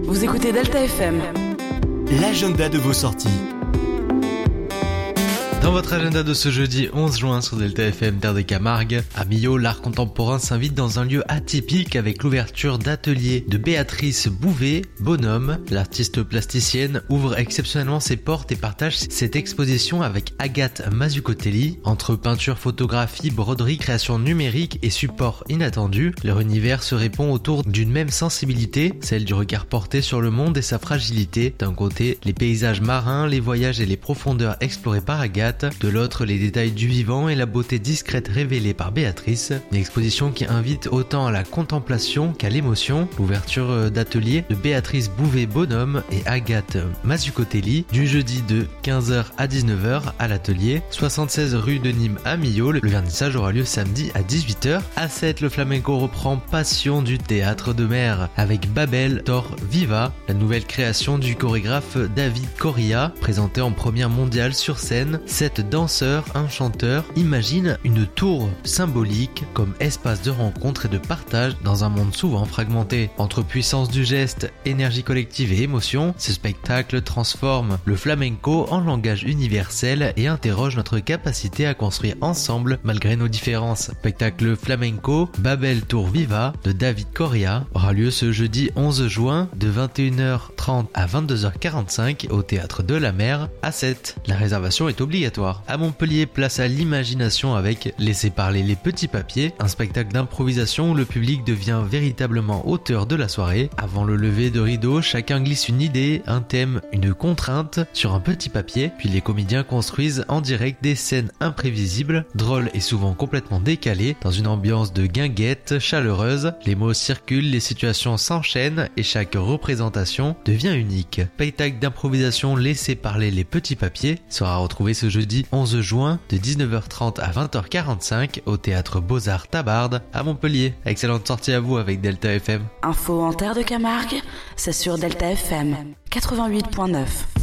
Vous écoutez Delta FM. L'agenda de vos sorties. Dans votre agenda de ce jeudi 11 juin sur Delta FM Terre de Camargue, à Millau, l'art contemporain s'invite dans un lieu atypique avec l'ouverture d'ateliers de Béatrice Bouvet, Bonhomme. L'artiste plasticienne ouvre exceptionnellement ses portes et partage cette exposition avec Agathe Mazzucotelli. Entre peinture, photographie, broderie, création numérique et support inattendu, leur univers se répond autour d'une même sensibilité, celle du regard porté sur le monde et sa fragilité. D'un côté, les paysages marins, les voyages et les profondeurs explorés par Agathe. De l'autre, les détails du vivant et la beauté discrète révélée par Béatrice. Une exposition qui invite autant à la contemplation qu'à l'émotion. L'ouverture d'atelier de Béatrice Bouvet Bonhomme et Agathe Mazzucotelli du jeudi de 15h à 19h à l'atelier 76 rue de Nîmes à Millau. Le vernissage aura lieu samedi à 18h. À 7, le flamenco reprend Passion du théâtre de mer avec Babel Tor Viva, la nouvelle création du chorégraphe David Correa, présentée en première mondiale sur scène. 7 danseurs, un chanteur imaginent une tour symbolique comme espace de rencontre et de partage dans un monde souvent fragmenté. Entre puissance du geste, énergie collective et émotion, ce spectacle transforme le flamenco en langage universel et interroge notre capacité à construire ensemble malgré nos différences. Spectacle flamenco Babel Tour Viva de David Correa aura lieu ce jeudi 11 juin de 21h30 à 22h45 au Théâtre de la Mer à 7. La réservation est obligatoire. À Montpellier, place à l'imagination avec Laissez parler les petits papiers, un spectacle d'improvisation où le public devient véritablement auteur de la soirée. Avant le lever de rideau, chacun glisse une idée, un thème, une contrainte sur un petit papier, puis les comédiens construisent en direct des scènes imprévisibles, drôles et souvent complètement décalées, dans une ambiance de guinguette chaleureuse. Les mots circulent, les situations s'enchaînent et chaque représentation devient unique. Spectacle d'improvisation Laissez parler les petits papiers sera retrouvé ce jeudi 11 juin de 19h30 à 20h45 au Théâtre Beaux-Arts Tabarde à Montpellier. Excellente sortie à vous avec Delta FM. Info en Terre de Camargue, c'est sur Delta FM 88.9.